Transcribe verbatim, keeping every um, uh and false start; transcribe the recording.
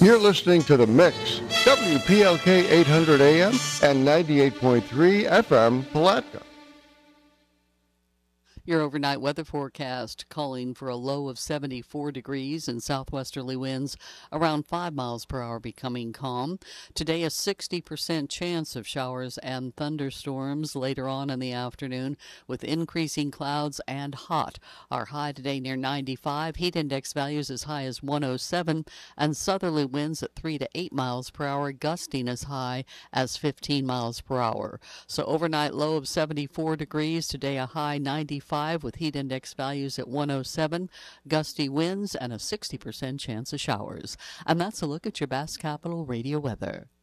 You're listening to The Mix, W P L K eight hundred A M and ninety-eight point three F M Palatka. Your overnight weather forecast calling for a low of seventy-four degrees and southwesterly winds around five miles per hour, becoming calm. Today, a sixty percent chance of showers and thunderstorms later on in the afternoon with increasing clouds and hot. Our high today near ninety-five, heat index values as high as one oh seven, and southerly winds at three to eight miles per hour, gusting as high as fifteen miles per hour. So overnight low of seventy-four degrees, today a high ninety-five with heat index values at one oh seven, gusty winds, and a sixty percent chance of showers. And that's a look at your Bass Capital radio weather.